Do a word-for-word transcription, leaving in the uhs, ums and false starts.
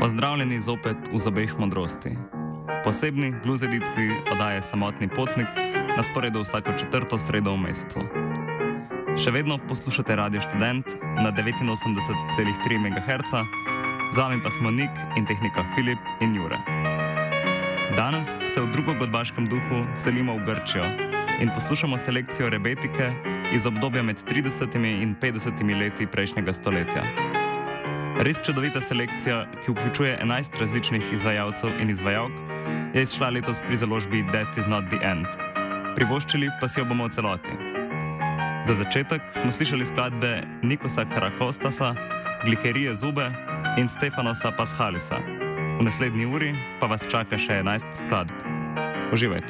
Pozdravljeni zopet v zobeh modrosti. Posebni blues ediciji oddaje Samotni potnik na sporedu vsako četrto sredo v mesecu. Še vedno poslušate Radio Študent na devetinosemdeset celih tri megaherca, z vami pa smo Nik in tehnika Filip in Jure. Danes se v drugo godbaškem duhu selimo v Grčijo in poslušamo selekcijo rebetike iz obdobja med tridesetimi in petdesetimi leti prejšnjega stoletja. Res čudovita selekcija, ki vključuje enajst različnih izvajalcev in izvajalk, je izšla letos pri založbi Death is not the end. Privoščili pa si jo bomo v celoti. Za začetek smo slišali skladbe Nikosa Karakostasa, Glikerije Zube in Stefanosa Pashalisa. V naslednji uri pa vas čaka še enajst skladb. Uživajte.